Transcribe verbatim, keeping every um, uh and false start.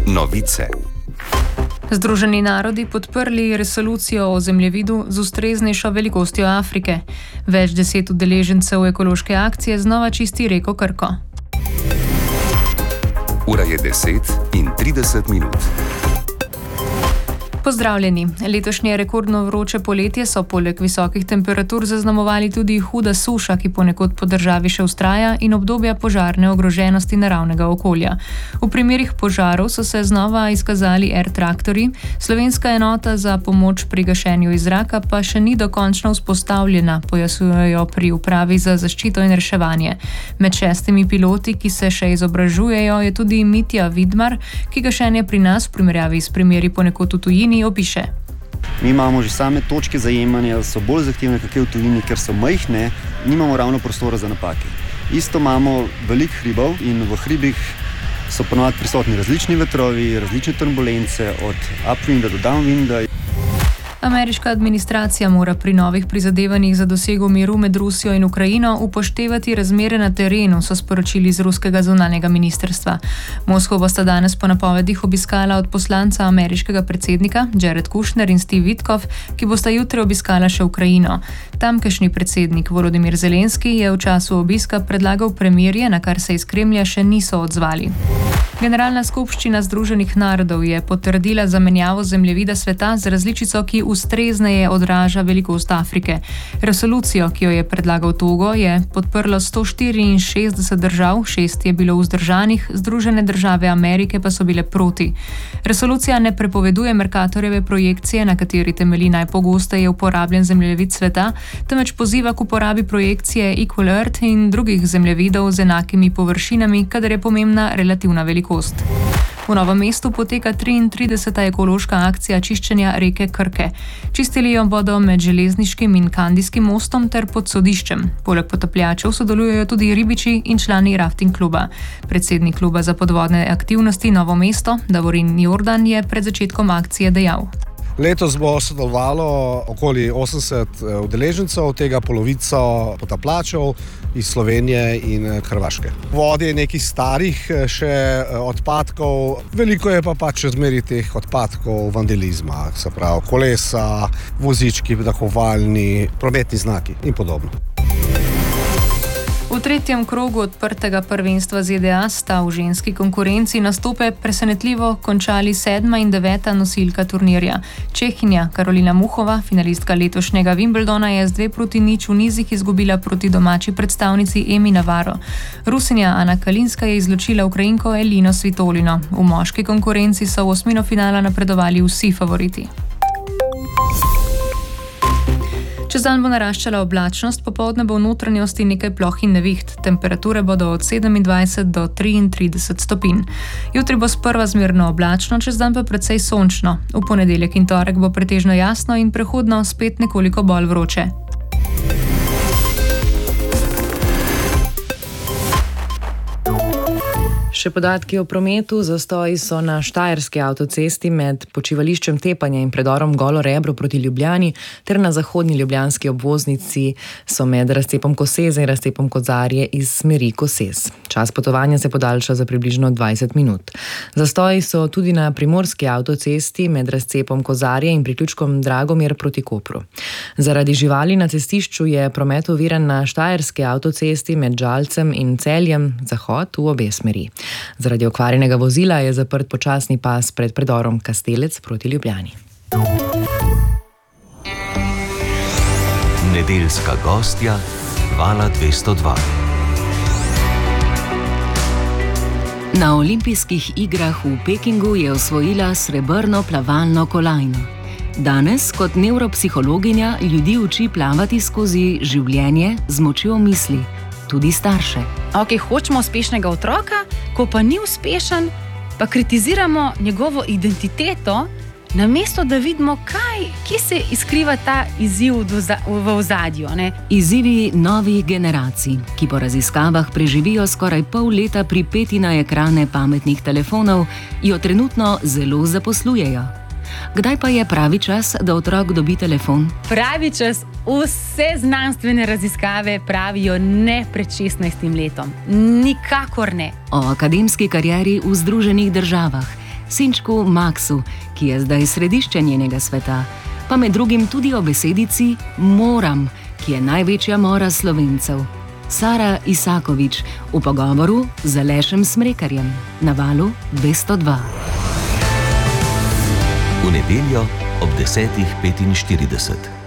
Novice. Združeni narodi podprli resolucijo o zemljevidu z ustreznejšo velikostjo Afrike. Več deset udeležencev ekološke akcije znova čisti reko Krko. Ura je deset in trideset minut. Pozdravljeni. Letošnje rekordno vroče poletje so poleg visokih temperatur zaznamovali tudi huda suša, ki ponekod po državi še vztraja, in obdobja požarne ogroženosti naravnega okolja. V primerih požarov so se znova izkazali air traktorji, slovenska enota za pomoč pri gašenju iz zraka pa še ni dokončno vzpostavljena, pojasnjujejo pri upravi za zaščito in reševanje. Med šestimi piloti, ki se še izobražujejo, je tudi Mitja Vidmar, ki gašenje pri nas v primerjavi s primeri ponekod v tujini opiše. Mi imamo že same točke zajemanja, so bolj zahtevne kakšne v tujini, ker so majhne, nimamo ravno prostora za napake. Isto imamo veliko hribov in v hribih so ponovadi prisotni različni vetrovi, različne turbulence, od upwinda do downwinda. Ameriška administracija mora pri novih prizadevanjih za dosego miru med Rusijo in Ukrajino upoštevati razmere na terenu, so sporočili iz ruskega zunanjega ministrstva. Moskvo bosta danes po napovedih obiskala od poslanca ameriškega predsednika Jared Kushner in Steve Witkoff, ki bosta jutri obiskala še Ukrajino. Tamkajšnji predsednik Volodymyr Zelenski je v času obiska predlagal premirje, na kar se iz Kremlja še niso odzvali. Generalna skupščina Združenih narodov je potrdila zamenjavo zemljevida sveta z različico, ki ustrezneje odraža velikost Afrike. Resolucijo, ki jo je predlagal Togo, je podprlo sto štiriinšestdeset držav, šest je bilo vzdržanih, Združene države Amerike pa so bile proti. Resolucija ne prepoveduje Mercatorjeve projekcije, na kateri temelji najpogosteje uporabljen zemljevid sveta, temveč poziva k uporabi projekcije Equal Earth in drugih zemljevidov z enakimi površinami, kadar je pomembna relativna velikost. V Novem mestu poteka triintrideseta ekološka akcija čiščenja reke Krke. Čistili jo bodo med železniškim in kandijskim mostom ter pod sodiščem. Poleg potapljačev sodelujejo tudi ribiči in člani rafting kluba. Predsednik kluba za podvodne aktivnosti Novo mesto, Davorin Jordan, je pred začetkom akcije dejal. Letos bo sodelovalo okoli osemdeset udeležencev, od tega polovico potapljačev iz Slovenije in Hrvaške. V vodi je nekaj starih še odpadkov, veliko je pa pač zmeri teh odpadkov vandalizma, se pravi kolesa, vozički, dahovalni, prometni znaki in podobno. V tretjem krogu odprtega prvenstva Z D A sta v ženski konkurenci nastope presenetljivo končali sedma in deveta nosilka turnirja. Čehinja Karolina Muhova, finalistka letošnjega Wimbledona, je z dve proti nič v nizih izgubila proti domači predstavnici Emi Navarro. Rusinja Ana Kalinska je izločila Ukrajinko Elino Svitolino. V moški konkurenci so v osmino finala napredovali vsi favoriti. Čez dan bo naraščala oblačnost, popoldne bo v notranjosti nekaj ploh in neviht. Temperature bodo od sedemindvajset do triintrideset stopinj. Jutri bo sprva zmerno oblačno, čez dan pa precej sončno. V ponedeljek in torek bo pretežno jasno in prehodno spet nekoliko bolj vroče. Še podatki o prometu. Zastoji so na štajerski avtocesti med počivališčem Tepanje in predorom Golo Rebro proti Ljubljani ter na zahodni ljubljanski obvoznici so med razcepom Koseze in razcepom Kozarje iz smeri Koses. Čas potovanja se podaljša za približno dvajset minut. Zastoji so tudi na primorski avtocesti med razcepom Kozarje in priključkom Dragomir proti Kopru. Zaradi živali na cestišču je promet oviran na štajerski avtocesti med Žalcem in Celjem, zahod v obe smeri. Zaradi okvarjenega vozila je zaprt počasni pas pred predorom Kastelec proti Ljubljani. Nedeljska gostja Vala dvesto dva. Na olimpijskih igrah v Pekingu je osvojila srebrno plavalno kolajno. Danes kot nevropsihologinja ljudi uči plavati skozi življenje z močjo misli, tudi starše. Ok, hočemo uspešnega otroka, ko pa ni uspešen, pa kritiziramo njegovo identiteto, namesto da vidimo, kaj, kje se izkriva ta izziv v ozadju. Ne? Izzivi novih generacij, ki po raziskavah preživijo skoraj pol leta pripeti na ekrane pametnih telefonov, jo trenutno zelo zaposlujejo. Kdaj pa je pravi čas, da otrok dobi telefon? Pravi čas, vse znanstvene raziskave pravijo ne pred šestnajstim letom. Nikakor ne. O akademski karieri v Združenih državah, sinčku Maksu, ki je zdaj središče njenega sveta, pa med drugim tudi o besedici moram, ki je največja mora Slovencev. Sara Isakovič v pogovoru z Alešem Smrekarjem na valu dvesto dva. V nedeljo ob desetih petinštirideset.